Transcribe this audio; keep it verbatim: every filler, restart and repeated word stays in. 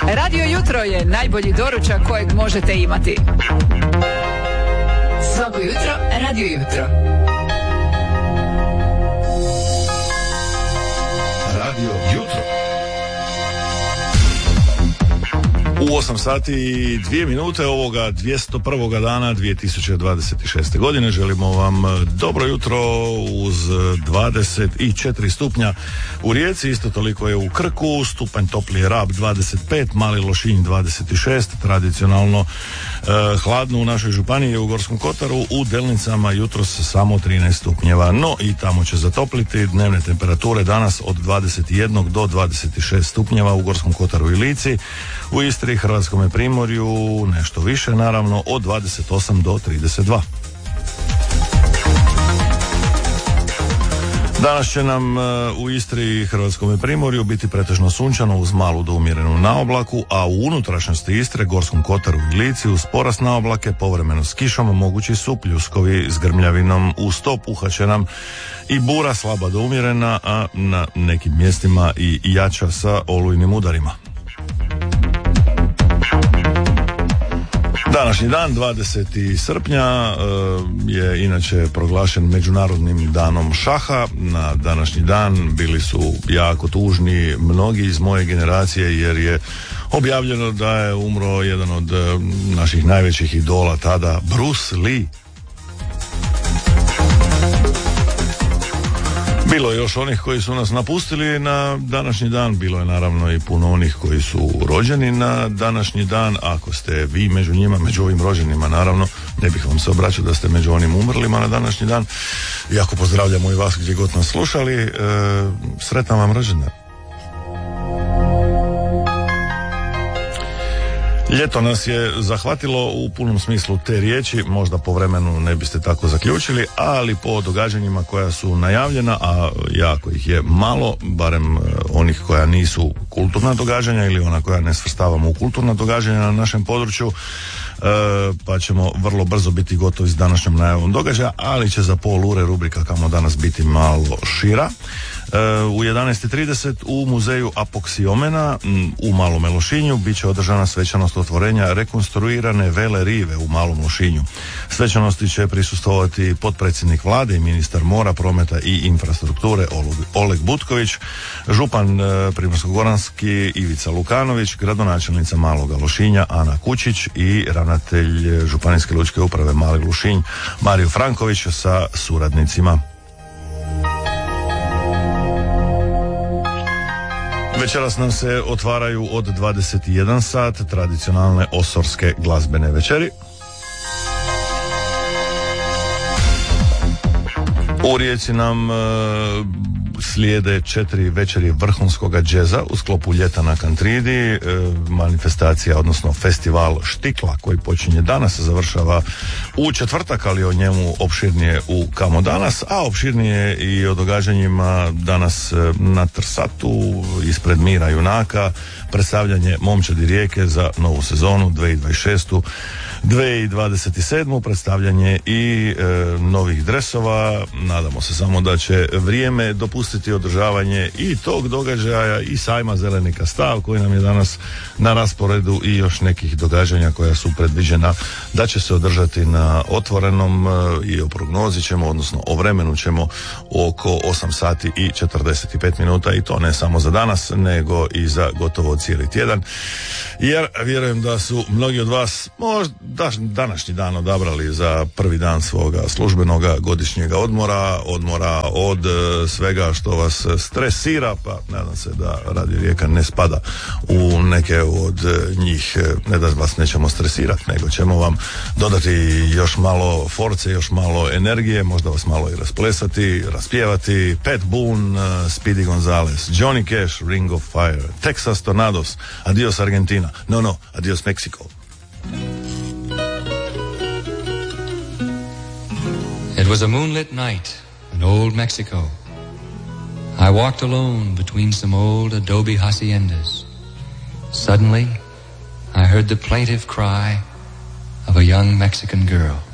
Radio Jutro je najbolji doručak kojeg možete imati. Svako jutro, Radio Jutro. Radio Jutro. U osam sati i dvije minute ovoga dvjesto prvog dana dvije tisuće dvadeset šeste. godine želimo vam dobro jutro uz dvadeset četiri stupnja u Rijeci, isto toliko je u Krku, stupanj toplije Rab dvadeset pet, Mali Lošinj dvadeset šest, tradicionalno eh, hladno u našoj županiji u Gorskom Kotaru, u Delnicama jutros samo trinaest stupnjeva, no i tamo će zatopliti. Dnevne temperature danas od dvadeset jedan do dvadeset šest stupnjeva u Gorskom Kotaru i Lici, u Istri, Hrvatskome primorju nešto više, naravno od dvadeset osam do trideset dva. Danas će nam u Istri i Hrvatskome primorju biti pretežno sunčano uz malu do umjerenu naoblaku, a u unutrašnjosti Istre, Gorskom Kotaru i Lici uz porast naoblake, povremeno s kišom, mogući su pljuskovi s grmljavinom, uz to puhat će nam i bura slaba do umjerena, a na nekim mjestima i jača sa olujnim udarima. Današnji dan, dvadeseti srpnja, je inače proglašen Međunarodnim danom šaha. Na današnji dan bili su jako tužni mnogi iz moje generacije, jer je objavljeno da je umro jedan od naših najvećih idola tada, Bruce Lee. Bilo je još onih koji su nas napustili na današnji dan, bilo je naravno i puno onih koji su rođeni na današnji dan. Ako ste vi među njima, među ovim rođenima, naravno, ne bih vam se obraćao da ste među onim umrlima na današnji dan. Iako pozdravljamo i vas gdje god nas slušali, e, sretan vam rođendan. Ljeto nas je zahvatilo u punom smislu te riječi, možda po vremenu ne biste tako zaključili, ali po događanjima koja su najavljena, a jako ih je malo, barem onih koja nisu kulturna događanja ili ona koja ne svrstavamo u kulturna događanja na našem području, e, pa ćemo vrlo brzo biti gotovi s današnjom najavom događaja, ali će za pol ure rubrika kamo danas biti malo šira. U jedanaest i trideset u muzeju Apoksiomena u Malom Lošinju bit će održana svečanost otvorenja rekonstruirane Vele rive u Malom Lošinju. Svečanosti će prisustvovati potpredsjednik vlade i ministar mora, prometa i infrastrukture Oleg Butković, župan Primorsko-goranski Ivica Lukanović, gradonačelnica Maloga Lošinja Ana Kučić i ravnatelj Županijske lučke uprave Mali Lošinj Mario Franković sa suradnicima. Večeras nam se otvaraju od dvadeset jedan sat tradicionalne osorske glazbene večeri. U Rijeci nam e, slijede četiri večeri vrhunskoga džeza u sklopu ljeta na Kantridi, e, manifestacija, odnosno festival Štikla koji počinje danas, završava u četvrtak, ali o njemu opširnije u Kamo danas, a opširnije i o događanjima danas na Trsatu ispred Mira Junaka, predstavljanje Momčadi Rijeke za novu sezonu dvije tisuće dvadeset šeste dvije tisuće dvadeset sedme, predstavljanje i e, novih dresova. Nadamo se samo da će vrijeme dopustiti održavanje i tog događaja i sajma Zelenika stav koji nam je danas na rasporedu i još nekih događanja koja su predviđena da će se održati na otvorenom, e, i o prognozi ćemo, odnosno o vremenu ćemo oko osam sati i četrdeset pet minuta, i to ne samo za danas nego i za gotovo cijeli tjedan, jer vjerujem da su mnogi od vas možda današnji dan odabrali za prvi dan svoga službenoga godišnjega odmora, odmora od e, svega što vas stresira, pa nadam se da Radio Rijeka ne spada u neke od e, njih, e, ne da vas nećemo stresirati, nego ćemo vam dodati još malo force, još malo energije, možda vas malo i rasplesati, raspjevati. Pat Boone, uh, Speedy Gonzales, Johnny Cash, Ring of Fire, Texas Tornados, Adios Argentina, no no, Adios Mexico. It was a moonlit night in old Mexico. I walked alone between some old adobe haciendas. Suddenly, I heard the plaintive cry of a young Mexican girl.